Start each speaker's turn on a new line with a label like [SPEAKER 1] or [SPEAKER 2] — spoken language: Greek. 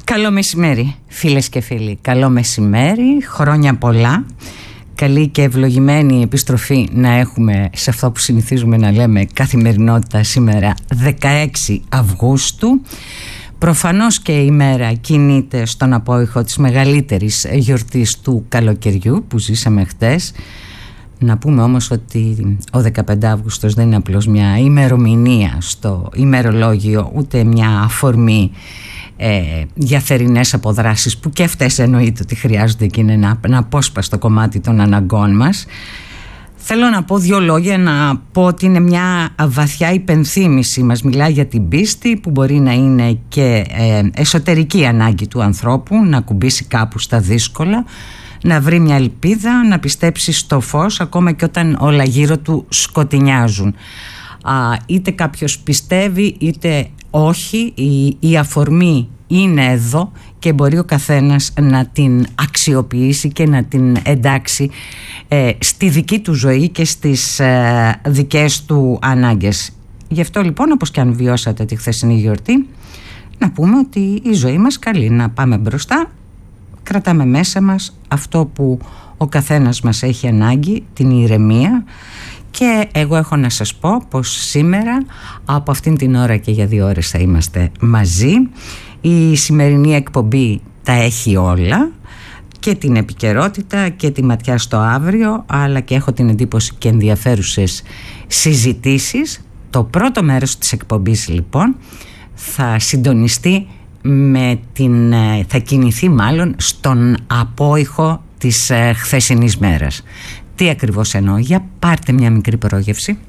[SPEAKER 1] Καλό μεσημέρι φίλες και φίλοι, καλό μεσημέρι, χρόνια πολλά. Καλή και ευλογημένη επιστροφή να έχουμε σε αυτό που συνηθίζουμε να λέμε καθημερινότητα σήμερα 16 Αυγούστου. Προφανώς και η μέρα κινείται στον απόϊχο της μεγαλύτερης γιορτής του καλοκαιριού που ζήσαμε χτες. Να πούμε όμως ότι ο 15 Αύγουστος δεν είναι απλώς μια ημερομηνία στο ημερολόγιο, ούτε μια αφορμή για θερινές αποδράσεις που και αυτές εννοείται ότι χρειάζονται και είναι ένα απόσπαστο κομμάτι των αναγκών μας. Θέλω να πω δύο λόγια, να πω ότι είναι μια βαθιά υπενθύμηση. Μας μιλάει για την πίστη που μπορεί να είναι και εσωτερική ανάγκη του ανθρώπου να κουμπίσει κάπου στα δύσκολα, να βρει μια ελπίδα, να πιστέψει στο φως ακόμα και όταν όλα γύρω του σκοτεινιάζουν. Είτε κάποιος πιστεύει είτε όχι, η αφορμή είναι εδώ και μπορεί ο καθένας να την αξιοποιήσει και να την εντάξει στη δική του ζωή και στις δικές του ανάγκες. Γι' αυτό λοιπόν, όπως και αν βιώσατε τη χθεσινή γιορτή, να πούμε ότι η ζωή μας καλεί να πάμε μπροστά. Κρατάμε μέσα μας αυτό που ο καθένας μας έχει ανάγκη, την ηρεμία. Και εγώ έχω να σας πω πως σήμερα από αυτήν την ώρα και για 2 ώρες θα είμαστε μαζί. Η σημερινή εκπομπή τα έχει όλα, και την επικαιρότητα και τη ματιά στο αύριο, αλλά και έχω την εντύπωση και ενδιαφέρουσες συζητήσεις. Το πρώτο μέρος της εκπομπής λοιπόν θα συντονιστεί θα κινηθεί μάλλον στον απόϊχο της χθεσινής μέρας. Τι ακριβώς εννοώ? Για πάρτε μια μικρή πρόγευση.